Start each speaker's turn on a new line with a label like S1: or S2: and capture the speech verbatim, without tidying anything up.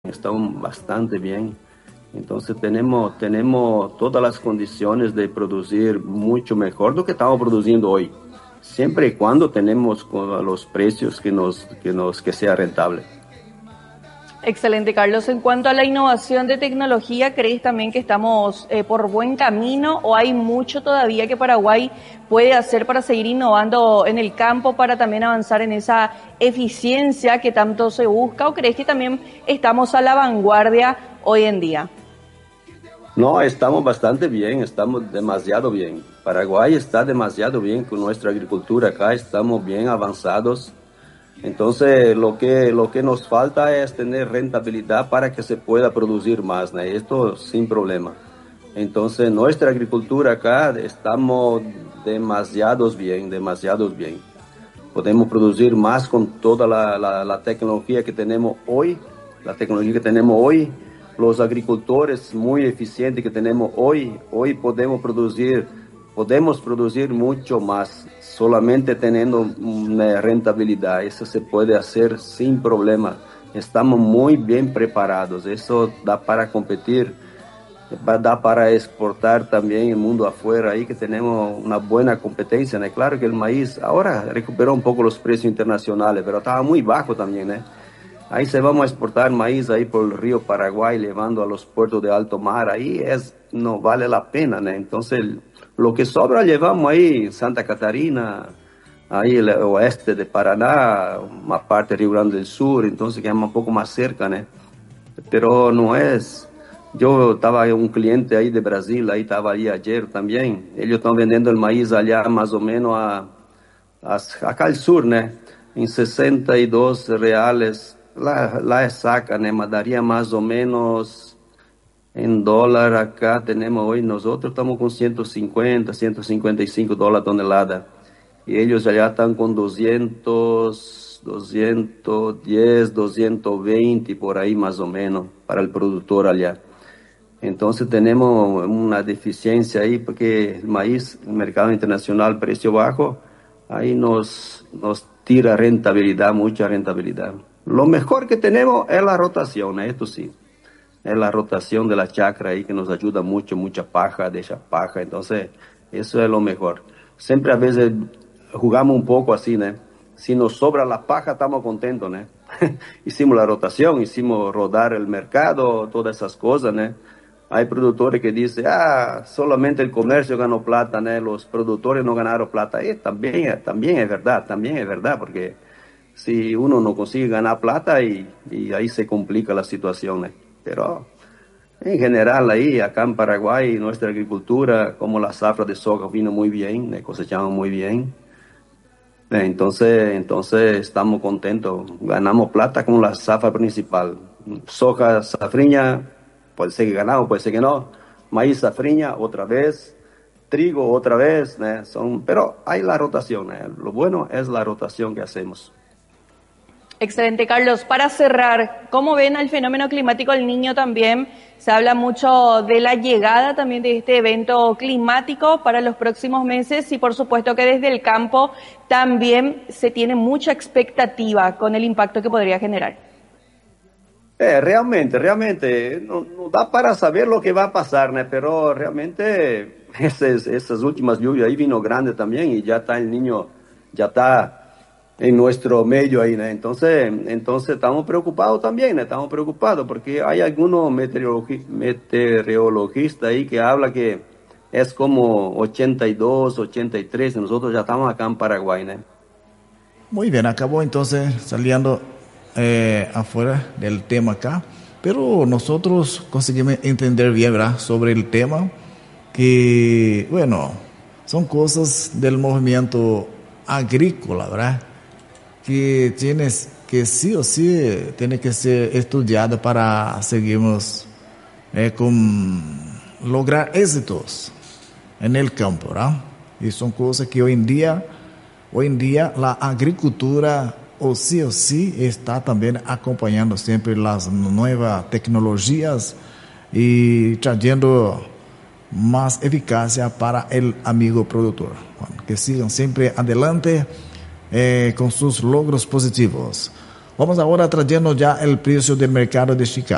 S1: estamos bastante bien. Entonces tenemos, tenemos todas las condiciones de producir mucho mejor de lo que estamos produciendo hoy, siempre y cuando tenemos con los precios que nos, que nos, que sea rentable.
S2: Excelente, Carlos. En cuanto a la innovación de tecnología, ¿crees también que estamos eh, por buen camino o hay mucho todavía que Paraguay puede hacer para seguir innovando en el campo, para también avanzar en esa eficiencia que tanto se busca? ¿O crees que también estamos a la vanguardia hoy en día?
S1: No, estamos bastante bien, estamos demasiado bien. Paraguay está demasiado bien con nuestra agricultura acá, estamos bien avanzados. Entonces, lo que, lo que nos falta es tener rentabilidad para que se pueda producir más, ¿no? Esto sin problema. Entonces, nuestra agricultura acá estamos demasiados bien, demasiados bien. Podemos producir más con toda la, la, la tecnología que tenemos hoy, la tecnología que tenemos hoy, los agricultores muy eficientes que tenemos hoy, hoy podemos producir, podemos producir mucho más, solamente teniendo una rentabilidad. Eso se puede hacer sin problema. Estamos muy bien preparados. Eso da para competir, da para exportar también el mundo afuera, ahí que tenemos una buena competencia, ¿no? Claro que el maíz ahora recuperó un poco los precios internacionales, pero estaba muy bajo también, ¿eh? Ahí se vamos a exportar maíz ahí por el río Paraguay, llevando a los puertos de alto mar, ahí es, no vale la pena, ¿no? Entonces, lo que sobra llevamos ahí, Santa Catarina, ahí el oeste de Paraná, una parte de Río Grande del Sur, entonces quedamos un poco más cerca, ¿no? Pero no es, yo estaba un cliente ahí de Brasil, ahí estaba ahí ayer también, ellos están vendiendo el maíz allá más o menos a, a acá al sur, ¿no? En sesenta y dos reales, la, la saca, ¿no? Me daría más o menos en dólar acá tenemos hoy, nosotros estamos con ciento cincuenta, ciento cincuenta y cinco dólares tonelada. Y ellos allá están con doscientos, doscientos diez, doscientos veinte, por ahí más o menos, para el productor allá. Entonces tenemos una deficiencia ahí, porque el maíz, el mercado internacional, precio bajo, ahí nos, nos tira rentabilidad, mucha rentabilidad. Lo mejor que tenemos es la rotación, esto sí. Es la rotación de la chacra ahí que nos ayuda mucho, mucha paja, deja paja, entonces eso es lo mejor. Siempre a veces jugamos un poco así, ¿no? Si nos sobra la paja estamos contentos, ¿no? Hicimos la rotación, hicimos rodar el mercado, todas esas cosas, ¿no? Hay productores que dicen, ah, solamente el comercio ganó plata, ¿no? Los productores no ganaron plata. Y también, también es verdad, también es verdad, porque si uno no consigue ganar plata y, y ahí se complica la situación, ¿no? Pero en general ahí, acá en Paraguay, nuestra agricultura, como la zafra de soja vino muy bien, ¿eh? Cosechamos muy bien. Entonces, entonces estamos contentos, ganamos plata con la zafra principal. Soja, safriña, puede ser que ganamos, puede ser que no. Maíz, safriña, otra vez. Trigo, otra vez, ¿eh? Son, pero hay la rotación, ¿eh? Lo bueno es la rotación que hacemos.
S2: Excelente, Carlos. Para cerrar, ¿cómo ven al fenómeno climático El Niño también? Se habla mucho de la llegada también de este evento climático para los próximos meses y por supuesto que desde el campo también se tiene mucha expectativa con el impacto que podría generar.
S1: Eh, realmente, realmente, no, no da para saber lo que va a pasar, ¿no? Pero realmente esas, esas últimas lluvias ahí vino grande también y ya está el niño, ya está en nuestro medio ahí, ¿no? Entonces, entonces estamos preocupados también, ¿no? Estamos preocupados porque hay algunos meteorologi- meteorologistas ahí que hablan que es como ochenta y dos, ochenta y tres, y nosotros ya estamos acá en Paraguay, ¿no?
S3: Muy bien, acabó entonces saliendo eh, afuera del tema acá, pero nosotros conseguimos entender bien, ¿verdad?, sobre el tema, que, bueno, son cosas del movimiento agrícola, ¿verdad?, que tienes que sí o sí tiene que ser estudiado para seguirnos eh, con lograr éxitos en el campo, ¿verdad? Y son cosas que hoy en día, hoy en día la agricultura o sí o sí está también acompañando siempre las nuevas tecnologías y trayendo más eficacia para el amigo productor. Bueno, que sigan siempre adelante Eh, con sus logros positivos. Vamos ahora trayendo ya el precio del mercado de Chicago.